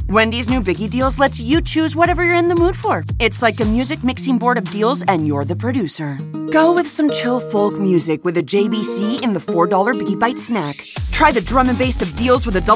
Wendy's new Biggie Deals lets you choose whatever you're in the mood for. It's like a music mixing board of deals, and you're the producer. Go with some chill folk music with a JBC in the $4 Biggie Bite snack. Try the drum and bass of deals with a